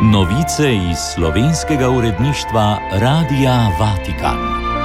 Novice iz slovenskega uredništva Radia Vatikan.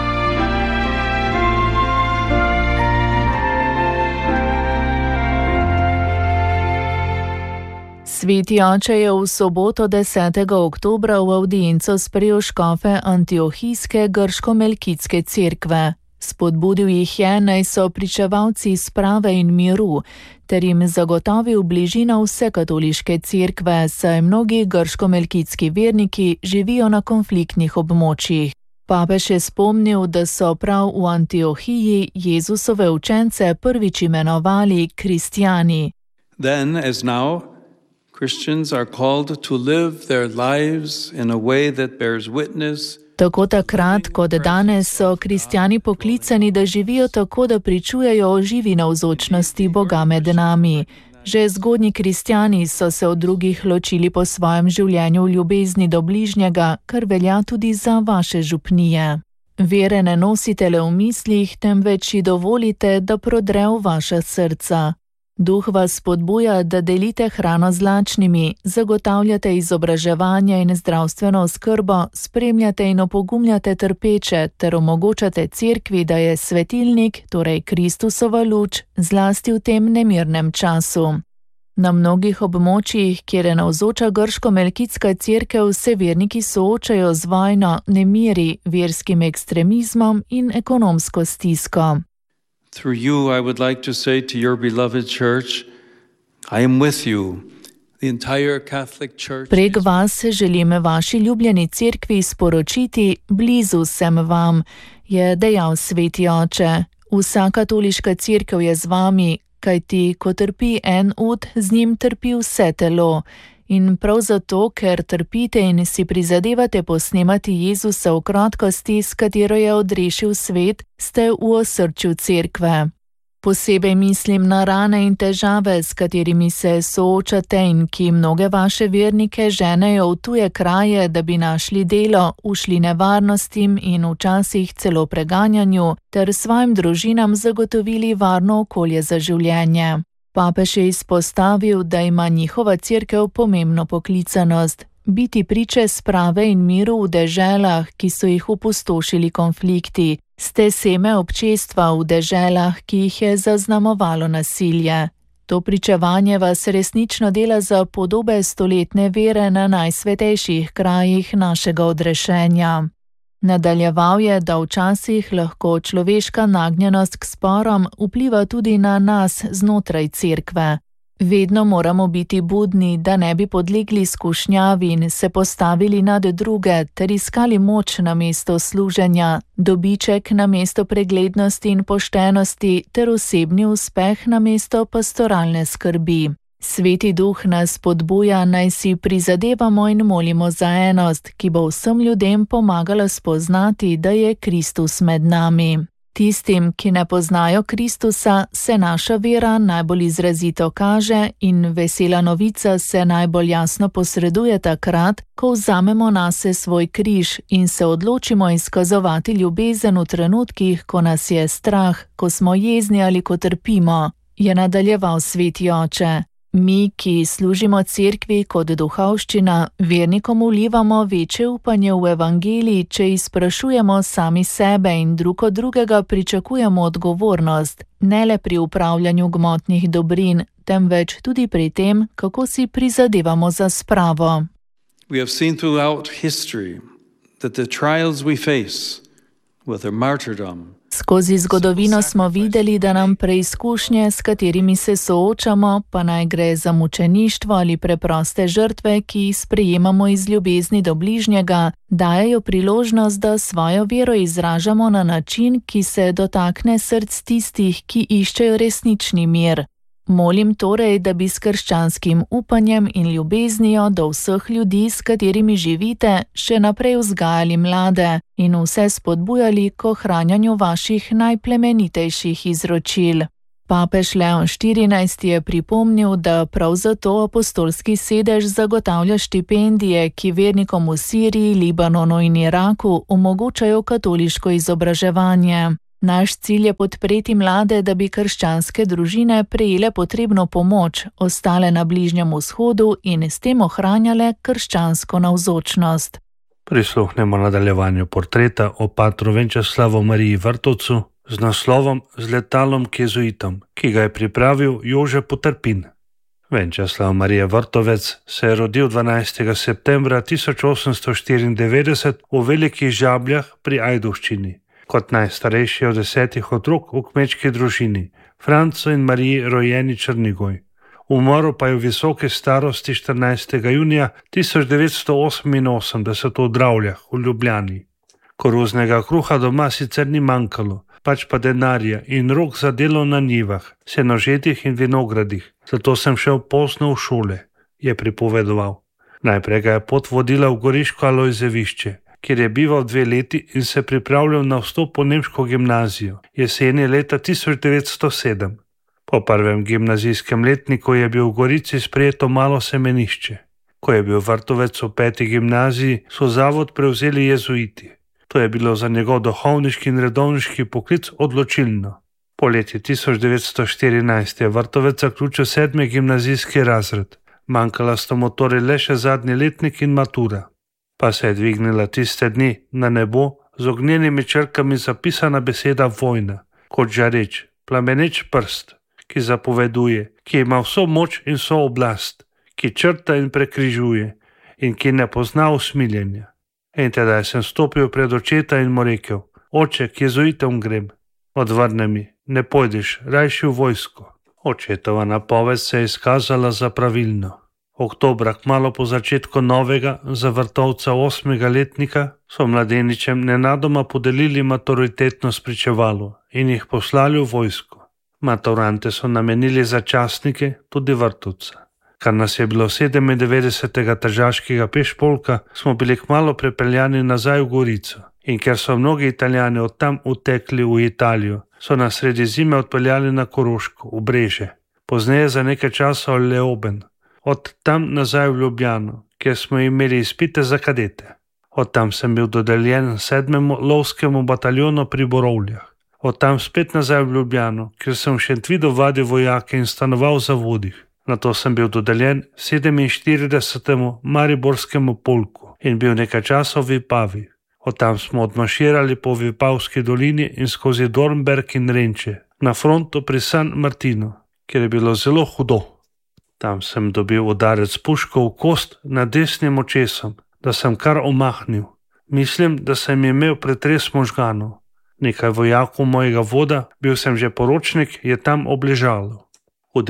Sveti oče je v soboto 10. oktobra v avdienco sprejel škofe Antiohijske grško-melkitske cerkve. Spodbudil jih je, naj so pričevalci sprave in miru, ter jim zagotovil bližino vse katoliške cerkve, saj mnogi grško-melkitski verniki živijo na konfliktnih območjih. Papež je spomnil, da so prav v Antiohiji Jezusove učence prvič imenovali kristjani. Then, as now, Christians are called to live their lives in a way that bears witness. Tako takrat, kot danes, so kristjani poklicani, da živijo tako, da pričujejo o živi navzočnosti Boga med nami. Že zgodnji kristjani so se od drugih ločili po svojem življenju v ljubezni do bližnjega, kar velja tudi za vaše župnije. Vere ne nosite le v mislih, temveč ji dovolite, da prodre v vaša srca. Duh vas spodbuja, da delite hrano z lačnimi, zagotavljate izobraževanje in zdravstveno oskrbo, spremljate in opogumljate trpeče ter omogočate cerkvi, da je svetilnik, torej Kristusova luč, zlasti v tem nemirnem času. Na mnogih območjih, kjer je navzoča grško-melkitska cerkev, se verniki soočajo z vojno, nemiri, verskim ekstremizmom in ekonomsko stisko. Through you, I would like to say to your beloved church, I am with you. The entire Catholic Church. Prek vas želim vaši ljubljeni cerkvi sporočiti, blizu sem vam, je dejal sveti oče. Vsa katoliška cerkev je z vami, kajti ko trpi en ud, z njim trpi vse telo. In prav zato, ker trpite in si prizadevate posnemati Jezusa v krotkosti, s katero je odrešil svet, ste v osrčju cerkve. Posebej mislim na rane in težave, s katerimi se soočate in ki mnoge vaše vernike ženejo v tuje kraje, da bi našli delo, ušli nevarnostim in včasih celo preganjanju, ter svojim družinam zagotovili varno okolje za življenje. Papež je izpostavil, da ima njihova cerkev pomembno poklicanost, biti priče sprave in miru v deželah, ki so jih opustošili konflikti. Ste seme občestva v deželah, ki jih je zaznamovalo nasilje. To pričevanje vas resnično dela za podobe stoletne vere na najsvetejših krajih našega odrešenja. Nadaljeval je, da včasih lahko človeška nagnjenost k sporom vpliva tudi na nas znotraj cerkve. Vedno moramo biti budni, da ne bi podlegli skušnjavi in se postavili nad druge ter iskali moč namesto služenja, dobiček namesto preglednosti in poštenosti ter osebni uspeh namesto pastoralne skrbi. Sveti duh nas spodbuja, naj si prizadevamo in molimo za enost, ki bo vsem ljudem pomagala spoznati, da je Kristus med nami. Tistim, ki ne poznajo Kristusa, se naša vera najbolj izrazito kaže in vesela novica se najbolj jasno posreduje takrat, ko vzamemo nase svoj križ in se odločimo izkazovati ljubezen v trenutkih, ko nas je strah, ko smo jezni ali ko trpimo, je nadaljeval sveti oče. Mi, ki služimo cerkvi kot duhovščina, vernikom vlivamo večje upanje v evangeliji, če izprašujemo sami sebe in drug od drugega pričakujemo odgovornost, ne le pri upravljanju gmotnih dobrin, temveč tudi pri tem, kako si prizadevamo za spravo. We have seen throughout history that the trials we face, whether martyrdom, Skozi zgodovino smo videli, da nam preizkušnje, s katerimi se soočamo, pa naj gre za mučeništvo ali preproste žrtve, ki jih sprejemamo iz ljubezni do bližnjega, dajejo priložnost, da svojo vero izražamo na način, ki se dotakne src tistih, ki iščejo resnični mir. Molim torej, da bi s krščanskim upanjem in ljubeznijo do vseh ljudi, s katerimi živite, še naprej vzgajali mlade in vse spodbujali k ohranjanju vaših najplemenitejših izročil. Papež Leon XIV je pripomnil, da prav zato apostolski sedež zagotavlja štipendije, ki vernikom v Siriji, Libanonu in Iraku omogočajo katoliško izobraževanje. Naš cilj je podpreti mlade, da bi krščanske družine prejele potrebno pomoč, ostale na Bližnjem vzhodu in s tem ohranjale krščansko navzočnost. Prisluhnemo nadaljevanju portreta o patru Venčeslavu Mariji Vrtovcu z naslovom Z letalom k jezuitom, ki ga je pripravil Jože Potrpin. Venčeslav Marija Vrtovec se je rodil 12. septembra 1894 v Velikih Žabljah pri Ajdovščini, kot najstarejši od 10 otrok v kmečki družini, Francu in Mariji rojeni Črnigoj. Umrl pa je v visoki starosti 14. junija 1988 v Dravljah v Ljubljani. Koruznega kruha doma sicer ni manjkalo, pač pa denarja in rok za delo na njivah, senožetih in vinogradih, zato sem šel pozno v šole, je pripovedoval. Najprej ga je pot vodila v Goriško Alojzevišče, kjer je bival 2 leti in se pripravljal na vstop v nemško gimnazijo, jeseni leta 1907. Po prvem gimnazijskem letniku je bil v Gorici sprejeto malo semenišče. Ko je bil Vrtovec v 5. gimnaziji, so zavod prevzeli jezuiti. To je bilo za njegov duhovniški in redovniški poklic odločilno. Po leti 1914 je Vrtovec zaključil 7. gimnazijski razred. Manjkala sta mu torej le še zadnji letnik in matura. Pa se je dvignila tiste dni na nebo z ognjenimi črkami zapisana beseda vojna, kot žareč, plameneč prst, ki zapoveduje, ki ima vso moč in vso oblast, ki črta in prekrižuje in ki ne pozna usmiljenja. In tedaj sem stopil pred očeta in mu rekel: Oče, k jezuitom grem. Odvrne mi: Ne pojdiš, rajši v vojsko. Očetova napoved se je izkazala za pravilno. Oktobra, kmalu po začetku novega, za Vrtovca 8. letnika, so mladeničem nenadoma podelili maturitetno spričevalo in jih poslali v vojsko. Maturante so namenili za častnike, tudi Vrtovca. Kar nas je bilo 97. tržaškega pešpolka, smo bili kmalu prepeljani nazaj v Gorico. In ker so mnogi Italijani od tam utekli v Italijo, so nas sredi zime odpeljali na Koroško, v Breže, pozneje za nekaj časa v Leoben, od tam nazaj v Ljubljano, kjer smo imeli izpite za kadete. Od tam sem bil dodeljen 7. lovskemu bataljonu pri Borovljah. Od tam spet nazaj v Ljubljano, kjer sem v Šentvidu vadil vojake in stanoval v zavodih. Nato sem bil dodeljen 47. mariborskemu polku in bil nekaj časa v Vipavi. Od tam smo odmaširali po Vipavski dolini in skozi Dornberg in Renče, na frontu pri San Martinu, kjer je bilo zelo hudo. Tam sem dobil udarec puško v kost nad desnim očesom, da sem kar omahnil. Mislim, da sem imel pretres možganov. Nekaj vojakov mojega voda, bil sem že poročnik, je tam obležalo. V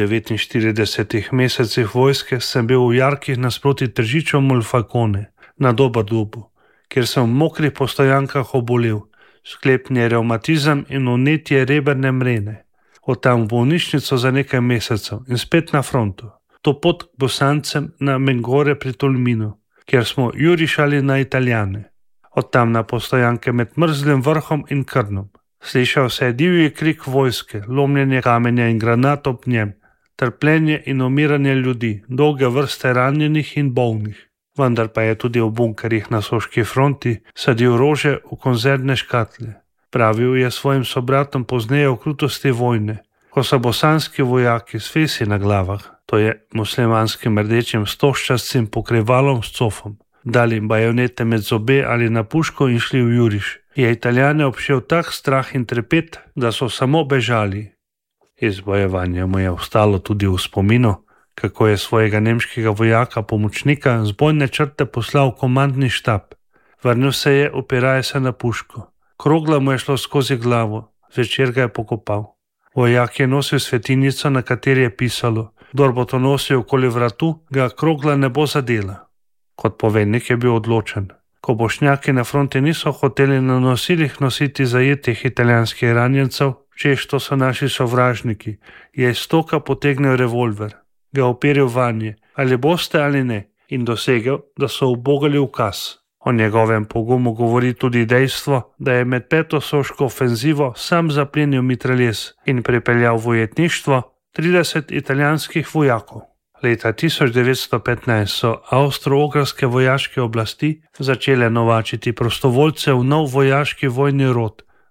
49 mesecih vojske sem bil v jarkih nasproti Tržičev Molfakone, na Doberdubu, kjer sem v mokrih postojankah obolel, sklepni revmatizem in vnetje reberne mrene. Od tam v bolnišnico za nekaj mesecev in spet na frontu. To pot k Bosancem na Mengore pri Tolminu, kjer smo jurišali na Italijane. Od tam na postojanke med Mrzlim vrhom in Krnom. Slišal se je divji krik vojske, lomljenje kamenja in granat ob njem, trpljenje in umiranje ljudi, dolge vrste ranjenih in bolnih. Vendar pa je tudi v bunkerjih na soški fronti sadil rože v konzervne škatle. Pravil je svojim sobratom pozneje o krutosti vojne, ko so bosanski vojaki s fesi na glavah, to je muslimanskim rdečim stožčastim pokrivalom s cofom, dali bajonete med zobe ali na puško in šli v juriš. Je Italijane obšel tak strah in trepet, da so samo bežali. Iz bojevanja mu je ostalo tudi v spominu, kako je svojega nemškega vojaka pomočnika z bojne črte poslal v komandni štab. Vrnil se je, opiraje se na puško. Krogla mu je šlo skozi glavo, zvečer ga je pokopal. Vojak je nosil svetinjico, na kateri je pisalo: Kdor bo to nosil okoli vratu, ga krogla ne bo zadela. Kot poveljnik je bil odločen. Ko bošnjaki na fronti niso hoteli na nosilih nositi zajetih italijanskih ranjencev, češ to so naši sovražniki, je iz stoka potegnil revolver, ga operil vanje, ali boste ali ne, in dosegel, da so ubogali ukaz. O njegovem pogumu govori tudi dejstvo, da je med 5. soško ofenzivo sam zaplenil mitraljez in pripeljal v ujetništvo 30 italijanskih vojakov. Leta 1915 so avstro-ogrske vojaške oblasti začele novačiti prostovoljce v nov vojaški vojni rod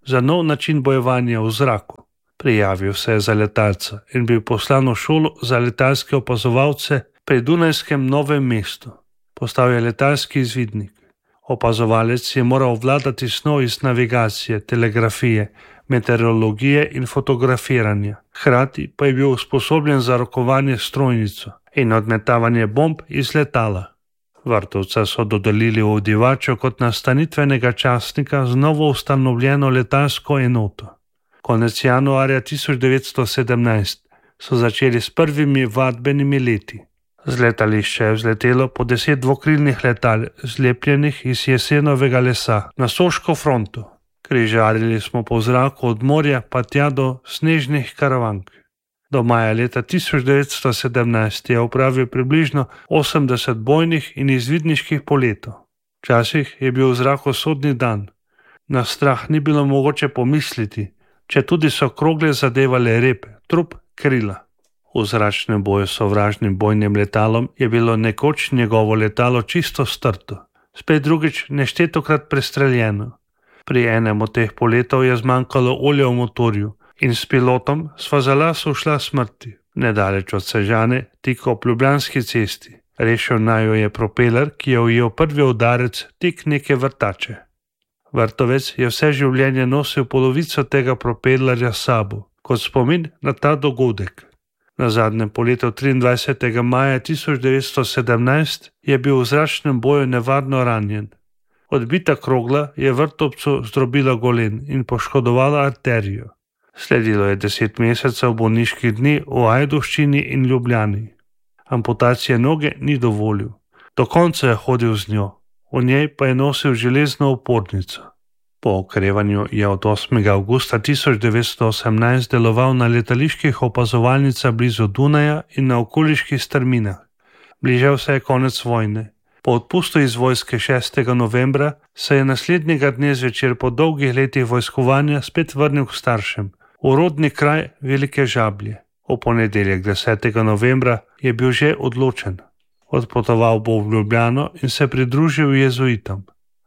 za nov način bojevanja v zraku. Prijavil se je za letalca in bil poslan v šolo za letalske opazovalce pri Dunajskem Novem mestu. Postal je letalski izvidnik. Opazovalec je moral vladati snov iz navigacije, telegrafije, meteorologije in fotografiranja. Hkrati pa je bil usposobljen za rokovanje s strojnico in odmetavanje bomb iz letala. Vrtovca so dodelili v Divačo kot nastanitvenega častnika z novo ustanovljeno letalsko enoto. Konec januarja 1917 so začeli s prvimi vadbenimi leti. Z letališča je vzletelo po 10 dvokrilnih letal, zlepljenih iz jesenovega lesa na Soško fronto. Križarili smo po zraku od morja pa tja do snežnih karavank. Do maja leta 1917 je opravil približno 80 bojnih in izvidniških poletov. Včasih je bil v zraku sodni dan. Na strah ni bilo mogoče pomisliti, če tudi so krogle zadevale rep, trup, krila. V zračnem boju s sovražnim bojnim letalom je bilo nekoč njegovo letalo čisto strto, spet drugič neštetokrat prestreljeno. Pri enem od teh poletov je zmanjkalo olja v motorju in s pilotom sva za las ušla smrti, nedaleč od Sežane, tik ob Ljubljanski cesti. Rešil naju je propeler, ki je ujel prvi udarec tik neke vrtače. Vrtovec je vse življenje nosil polovico tega propelerja s sabo, kot spomin na ta dogodek. Na zadnjem poletu 23. maja 1917 je bil v zračnem boju nevarno ranjen. Odbita krogla je Vrtovcu zdrobila golen in poškodovala arterijo. Sledilo je 10 mesecev bolniških dni v Ajdovščini in Ljubljani. Amputacije noge ni dovolil. Do konca je hodil z njo, v njej pa je nosil železno opornico. Po okrevanju je od 8. avgusta 1918 deloval na letaliških opazovalnicah blizu Dunaja in na okoliških strminah. Bližal se je konec vojne. Po odpustu iz vojske 6. novembra se je naslednjega dne zvečer po dolgih letih vojskovanja spet vrnil k staršem, v rodni kraj Velike Žablje. V ponedeljek 10. novembra je bil že odločen. Odpotoval bo v Ljubljano in se pridružil jezuitom.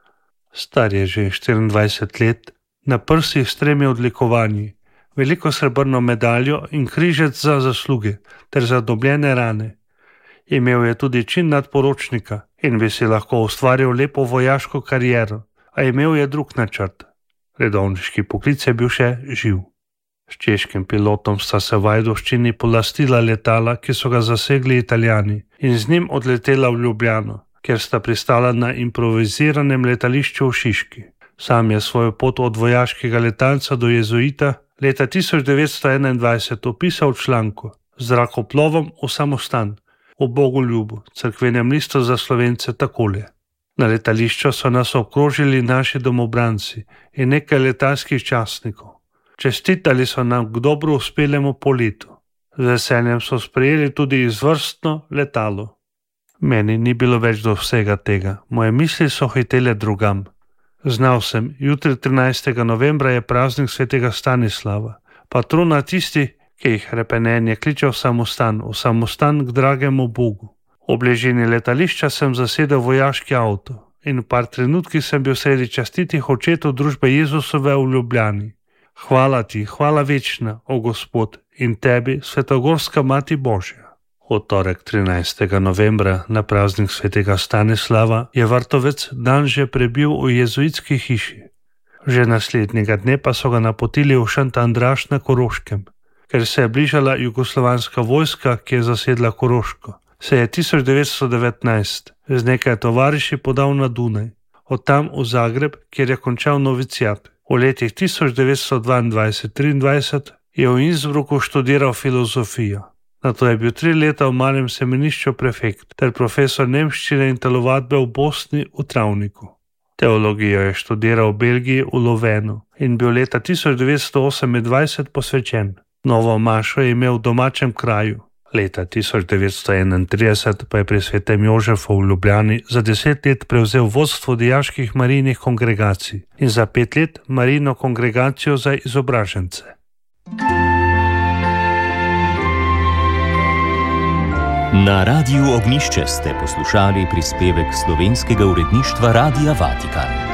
Star je že 24 let, na prsih s 3 odlikovanji, veliko srebrno medaljo in križec za zasluge ter za dobljene rane. Imel je tudi čin nadporočnika in bi si lahko ustvaril lepo vojaško kariero, a imel je drug načrt. Redovniški poklic je bil še živ. S češkim pilotom sta se v Ajdovščini polastila letala, ki so ga zasegli Italijani, in z njim odletela v Ljubljano, kjer sta pristala na improviziranem letališču v Šiški. Sam je svojo pot od vojaškega letalca do jezuita leta 1921 opisal v članku Z zrakoplovom v samostan, v Bogoljubu, cerkvenem listu za Slovence takole. Na letališču so nas obkrožili naši domobranci in nekaj letalskih častnikov. Čestitali so nam k dobro uspelemu poletu. Z veseljem so sprejeli tudi izvrstno letalo. Meni ni bilo več do vsega tega, moje misli so hitele drugam. Znal sem, jutri 13. novembra je praznik svetega Stanislava, patrona tisti, ki jih hrepenenje kliče v samostan k dragemu Bogu. V bližini letališča sem zasedel vojaški avto in v par trenutkih sem bil sredi častitih očetov družbe Jezusove v Ljubljani. Hvala ti, hvala večna, o Gospod, in tebi, Svetogorska Mati Božja. V torek 13. novembra na praznik svetega Stanislava je Vrtovec dan že prebil v jezuitski hiši. Že naslednjega dne pa so ga napotili v Šent Andraž na Koroškem. Ker se je bližala jugoslovanska vojska, ki je zasedla Koroško, se je 1919 z nekaj tovariši podal na Dunaj, od tam v Zagreb, kjer je končal noviciat. V letih 1922-23 je v Innsbrucku študiral filozofijo. Nato je bil 3 leta v malem semenišču prefekt ter profesor nemščine in telovadbe v Bosni v Travniku. Teologijo je študiral v Belgiji v Lovenu in bil leta 1928 posvečen. Novo mašo je imel v domačem kraju. Leta 1931 pa je pri svetem Jožefu v Ljubljani za 10 let prevzel vodstvo dijaških marijnih kongregacij in za 5 let marijno kongregacijo za izobražence. Na Radiu Ognjišče ste poslušali prispevek slovenskega uredništva Radia Vatikan.